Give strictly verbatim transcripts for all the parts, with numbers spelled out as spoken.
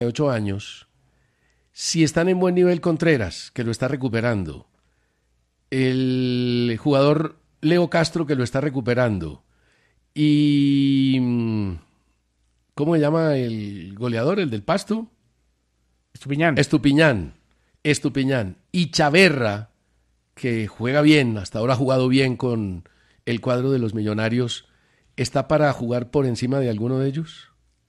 ocho años, si están en buen nivel Contreras, que lo está recuperando, el jugador Leo Castro, que lo está recuperando, y ¿cómo se llama el goleador, el del Pasto? Estupiñán. Estupiñán, Estupiñán, y Chaverra, que juega bien, hasta ahora ha jugado bien con el cuadro de los Millonarios, ¿está para jugar por encima de alguno de ellos?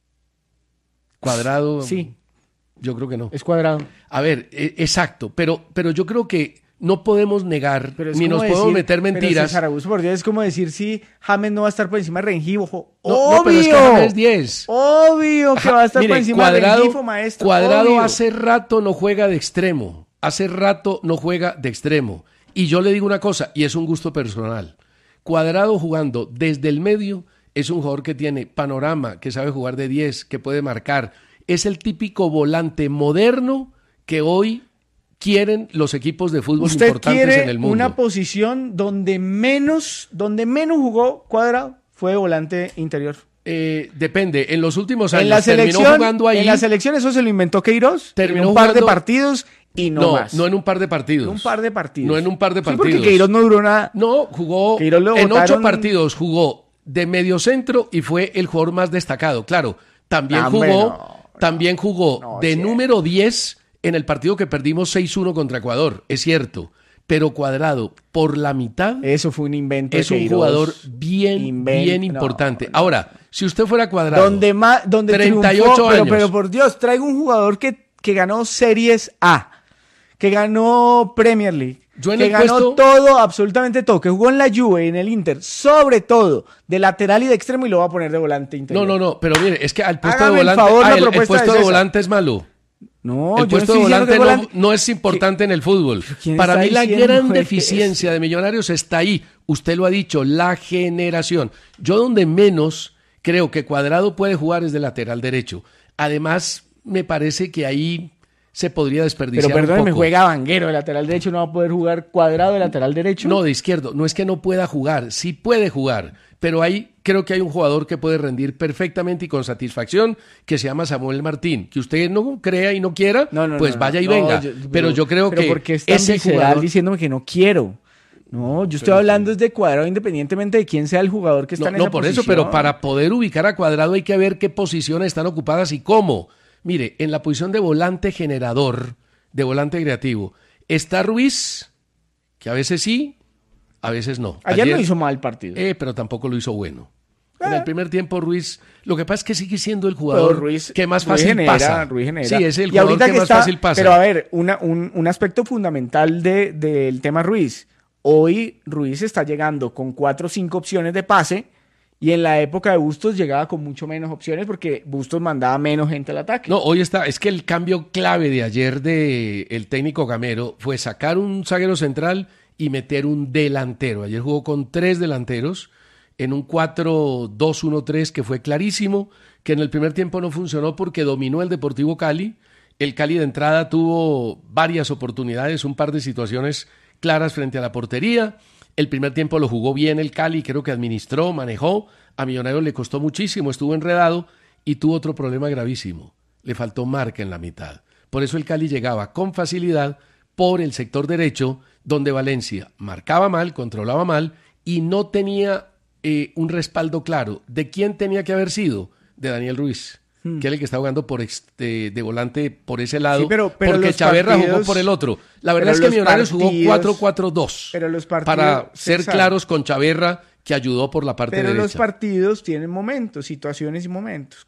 Cuadrado. Sí. Yo creo que no. Es Cuadrado. A ver, eh, exacto, pero, pero yo creo que no podemos negar, ni nos decir, podemos meter mentiras. Pero César Augusto, por Dios, es como decir si James no va a estar por encima de Rengifo. No, ¡Obvio! no, pero es que James diez. Obvio que va a estar Mire, por encima Cuadrado, de Rengifo, maestro. Cuadrado obvio. hace rato no juega de extremo. Hace rato no juega de extremo. Y yo le digo una cosa, y es un gusto personal. Cuadrado jugando desde el medio es un jugador que tiene panorama, que sabe jugar de diez, que puede marcar. Es el típico volante moderno que hoy quieren los equipos de fútbol ¿Usted importantes quiere en el mundo. una posición donde menos, donde menos jugó Cuadrado? Fue volante interior. Eh, depende, en los últimos años en la terminó selección, jugando ahí. En la selección eso se lo inventó Queiroz, terminó en un par jugando, de partidos y no, no más. No en un par de partidos. En un par de partidos. No en un par de partidos. Sí, porque Queiroz no duró nada. No, jugó en votaron... ocho partidos, jugó de mediocentro y fue el jugador más destacado. Claro, también no, jugó, no, no, también jugó no, de sí. número diez en el partido que perdimos seis uno contra Ecuador, es cierto. Pero Cuadrado, por la mitad, eso fue un invento. Es de un Queiroz. jugador bien, Invent... bien importante. No, no. Ahora, si usted fuera Cuadrado, donde más, donde treinta y ocho triunfó, años. Pero, pero por Dios, traigo un jugador que, que ganó Series A, que ganó Premier League, Yo en que el ganó puesto... todo, absolutamente todo, que jugó en la Juve, en el Inter, sobre todo de lateral y de extremo, y lo va a poner de volante interior. No, no, no, pero mire, es que al puesto Hágame de volante, el favor, ah, la el, el propuesta puesto es de esa. volante es malo. No, el yo puesto no de estoy volante diciendo que no, volante... no es importante en el fútbol. Para mí la gran deficiencia de Millonarios está ahí. Usted lo ha dicho, la generación. Yo donde menos creo que Cuadrado puede jugar es de lateral derecho. Además, me parece que ahí se podría desperdiciar Pero perdón, un me poco. juega Vanguero de lateral derecho, no va a poder jugar Cuadrado de lateral derecho. No, de izquierdo. No es que no pueda jugar, sí puede jugar, pero ahí creo que hay un jugador que puede rendir perfectamente y con satisfacción, que se llama Samuel Martín. Que usted no crea y no quiera, no, no, pues no, vaya no, y no, venga. yo, pero, pero yo creo pero que porque es tan ese visceral jugador... diciéndome que no quiero. No, yo estoy pero hablando sí. es de Cuadrado independientemente de quién sea el jugador que está No, en esa no por posición. eso, pero para poder ubicar a Cuadrado hay que ver qué posiciones están ocupadas y cómo. Mire, en la posición de volante generador, de volante creativo, está Ruiz, que a veces sí, a veces no. Ayer, Ayer no hizo mal partido. Eh, pero tampoco lo hizo bueno. Eh. En el primer tiempo Ruiz, lo que pasa es que sigue siendo el jugador Ruiz, que más Ruiz fácil genera, pasa. Ruiz genera. Sí, es el y jugador que, que más está, fácil pasa. Pero a ver, una, un, un aspecto fundamental de, del tema Ruiz. Hoy Ruiz está llegando con cuatro o cinco opciones de pase y en la época de Bustos llegaba con mucho menos opciones porque Bustos mandaba menos gente al ataque. No, hoy está, es que el cambio clave de ayer de el técnico Gamero fue sacar un zaguero central y meter un delantero. Ayer jugó con tres delanteros en un cuatro dos uno tres que fue clarísimo, que en el primer tiempo no funcionó porque dominó el Deportivo Cali. El Cali de entrada tuvo varias oportunidades, un par de situaciones claras frente a la portería. El primer tiempo lo jugó bien el Cali, creo que administró, manejó. A Millonarios le costó muchísimo, estuvo enredado y tuvo otro problema gravísimo. Le faltó marca en la mitad. Por eso el Cali llegaba con facilidad por el sector derecho, donde Valencia marcaba mal, controlaba mal y no tenía eh, un respaldo claro. ¿De quién tenía que haber sido? De Daniel Ruiz, hmm. que era el que está jugando por este, de volante por ese lado, sí, pero, pero porque Chaverra partidos, jugó por el otro. La verdad es que Millonarios jugó cuatro cuatro dos para ser exacto. claros con Chaverra, que ayudó por la parte pero derecha. Pero los partidos tienen momentos, situaciones y momentos.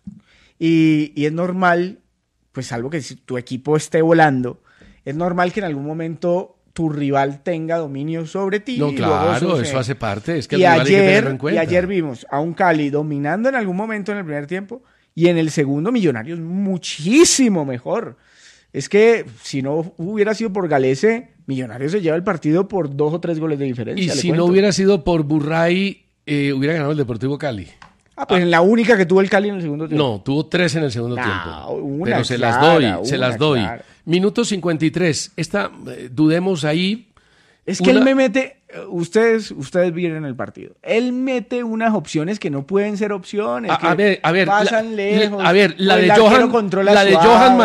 Y, y es normal, pues salvo que si tu equipo esté volando, es normal que en algún momento tu rival tenga dominio sobre ti. No, claro, eso hace parte. Es que y, el rival ayer, hay que tenerlo en cuenta. y ayer vimos a un Cali dominando en algún momento en el primer tiempo y en el segundo Millonarios muchísimo mejor. Es que si no hubiera sido por Galese, Millonarios se lleva el partido por dos o tres goles de diferencia. Y si cuento. no hubiera sido por Burray, eh, hubiera ganado el Deportivo Cali. Ah, pues ah. en la única que tuvo el Cali en el segundo tiempo. No, tuvo tres en el segundo no, tiempo. Una pero se clara, las doy, una se las doy. Clara. Minuto cincuenta y tres. Esta, eh, dudemos ahí. Es que una... él me mete, ustedes, ustedes vieron el partido. Él mete unas opciones que no pueden ser opciones. A, que a ver, a ver, pasan la, lejos. A ver, la el de arquero Johan, controla la de suave. Johan